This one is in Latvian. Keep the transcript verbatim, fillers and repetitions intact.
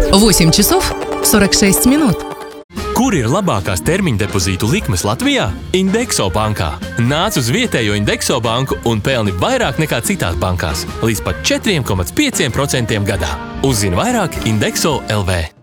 восемь часов сорок шесть минут. Kur ir labākās termiņa depozītu likmes Latvijā? Indexo bankā. Nāc uz vietējo Indexo banku un pelni vairāk nekā citās bankās, līdz pat četri komats pieci procenti gadā. Uzzini vairāk Indexo L V.